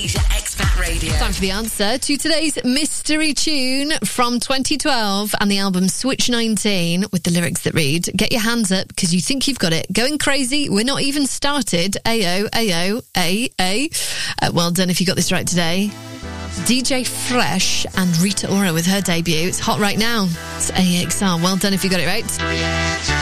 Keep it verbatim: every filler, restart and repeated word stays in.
Asia Expat Radio. Time for the answer to today's mystery tune from twenty twelve and the album Switch nineteen with the lyrics that read, get your hands up because you think you've got it. Going crazy, we're not even started. Ayo, ayo, ay, ay. Uh, well done if you got this right today. D J Fresh and Rita Ora with her debut. It's hot right now. It's A X R. Well done if you got it right.